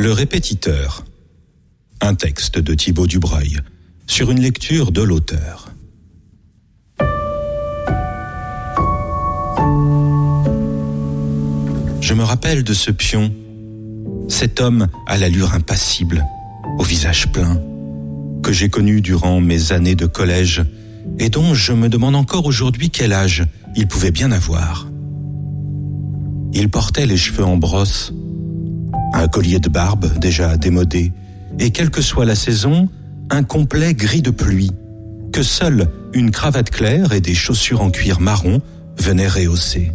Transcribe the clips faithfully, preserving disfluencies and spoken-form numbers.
Le répétiteur. Un texte de Thibaut Dubreuil, sur une lecture de l'auteur. Je me rappelle de ce pion, cet homme à l'allure impassible, au visage plein, que j'ai connu durant mes années de collège et dont je me demande encore aujourd'hui quel âge il pouvait bien avoir. Il portait les cheveux en brosse, un collier de barbe déjà démodé, et quelle que soit la saison, un complet gris de pluie, que seule une cravate claire et des chaussures en cuir marron venaient rehausser.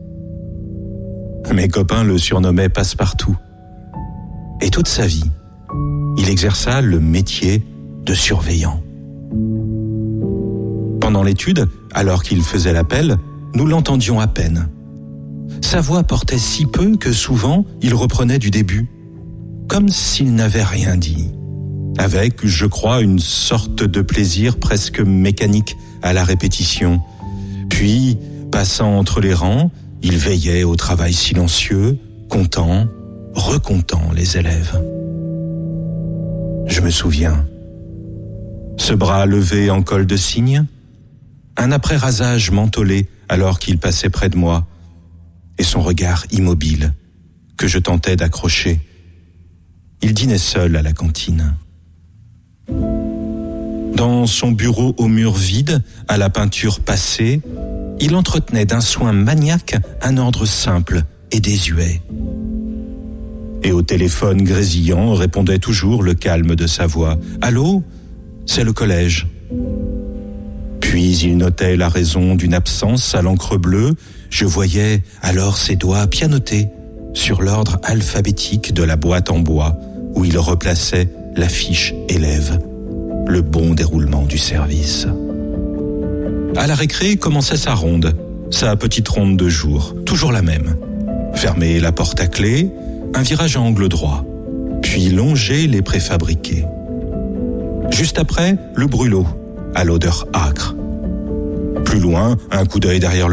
Mes copains le surnommaient Passepartout. Et toute sa vie, il exerça le métier de surveillant. Pendant l'étude, alors qu'il faisait l'appel, nous l'entendions à peine. Sa voix portait si peu que souvent il reprenait du début, comme s'il n'avait rien dit, avec, je crois, une sorte de plaisir presque mécanique à la répétition. Puis, passant entre les rangs, il veillait au travail silencieux, comptant, recomptant les élèves. Je me souviens, ce bras levé en col de cygne, un après-rasage mentholé alors qu'il passait près de moi, et son regard immobile que je tentais d'accrocher. Il dînait seul à la cantine. Dans son bureau au mur vide, à la peinture passée, il entretenait d'un soin maniaque un ordre simple et désuet. Et au téléphone grésillant répondait toujours le calme de sa voix. « Allô, c'est le collège. » Puis il notait la raison d'une absence à l'encre bleue. Je voyais alors ses doigts pianoter sur l'ordre alphabétique de la boîte en bois où il replaçait la fiche élève, le bon déroulement du service. À la récré commençait sa ronde, sa petite ronde de jour, toujours la même. Fermer la porte à clé, un virage à angle droit, puis longer les préfabriqués. Juste après, le brûlot, à l'odeur âcre. Plus loin, un coup d'œil derrière le